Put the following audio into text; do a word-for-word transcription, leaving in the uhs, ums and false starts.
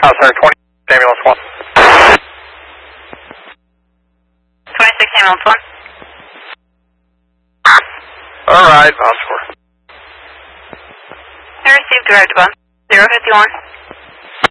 Oh, sorry, twenty, ambulance one. twenty-six, ambulance one. Alright, Oscar. I received direct one. zero fifty-one.